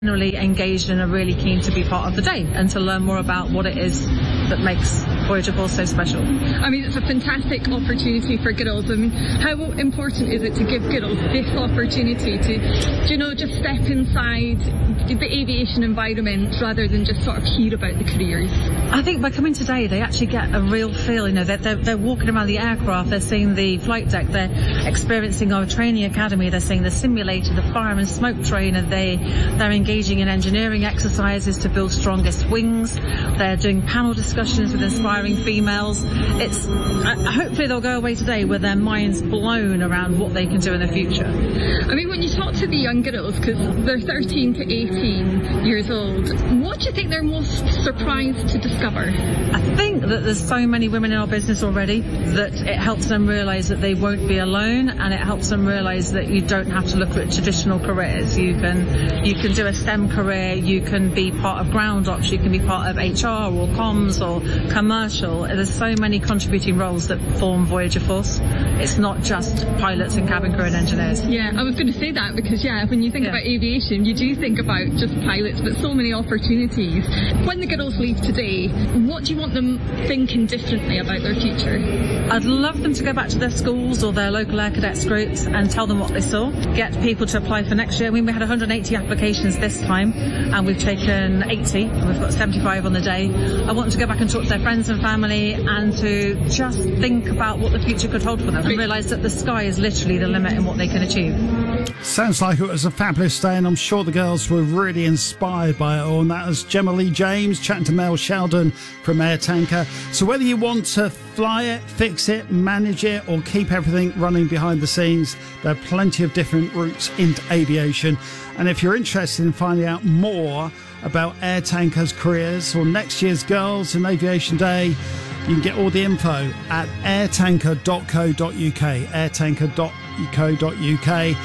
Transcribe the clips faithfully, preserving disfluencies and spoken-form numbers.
generally engaged and are really keen to be part of the day and to learn more about what it is that makes Voyager Force so special. I mean, it's a fantastic opportunity for girls. I mean, how important is it to give girls this opportunity to, you know, just step inside the aviation environment rather than just sort of hear about the careers? I think by coming today, they actually get a real feel. You know, they're, they're, they're walking around the aircraft, they're seeing the flight deck, they're experiencing our training academy, they're seeing the simulator, the fire and smoke trainer, they, they're engaging in engineering exercises to build strongest wings, they're doing panel discussions with inspiring females. It's uh, hopefully they'll go away today with their minds blown around what they can do in the future. I mean, when you talk to the young girls, because they're thirteen to eighteen years old, what do you think they're most surprised to discover? I think that there's so many women in our business already that it helps them realise that they won't be alone, and it helps them realise that you don't have to look at traditional careers. You can you can do a STEM career, you can be part of ground ops, you can be part of H R or comms or commercial. There's so many contributing roles that form Voyager Force. It's not just pilots and cabin crew and engineers. Yeah, I was going to say that because, yeah, when you think yeah. about aviation, you do think about just pilots, but so many opportunities. When the girls leave today, what do you want them thinking differently about their future? I'd love them to go back to their schools or their local air cadets groups and tell them what they saw. Get people to apply for next year. I mean, we had one hundred eighty applications this time, and we've taken eighty. We've got seventy-five on the day. I want them to go back and talk to their friends and family and to just think about what the future could hold for them and realise that the sky is literally the limit in what they can achieve. Sounds like it was a fabulous day, and I'm sure the girls were really inspired by it all. And that was Gemma Lee James chatting to Mel Sheldon from Air Tanker. So whether you want to fly it, fix it, manage it, or keep everything running behind the scenes, there are plenty of different routes into aviation. And if you're interested in finding out more about Air Tanker's careers or next year's Girls in Aviation Day, you can get all the info at air tanker dot co dot uk, air tanker dot co dot uk.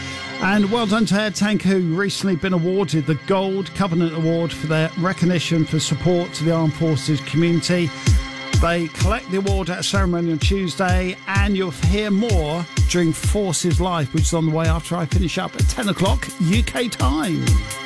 And well done to Air Tanker, who recently been awarded the Gold Covenant Award for their recognition for support to the Armed Forces community. They collect the award at a ceremony on Tuesday, and you'll hear more during Forces Live, which is on the way after I finish up at ten o'clock U K time.